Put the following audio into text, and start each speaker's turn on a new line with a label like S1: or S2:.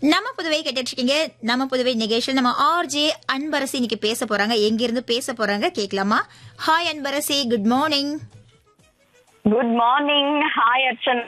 S1: நம்ம புதுவை கேட்டுட்டு இருக்கீங்க. நம்ம புதுவை நிகழ்ச்சியில் நம்ம ஆர்ஜே அன்பரசி இன்னைக்கு பேச போறாங்க. எங்க இருந்து பேச போறாங்க கேட்கலாமா? Hi Anbarasi, good morning.
S2: Good morning. Hi Archana.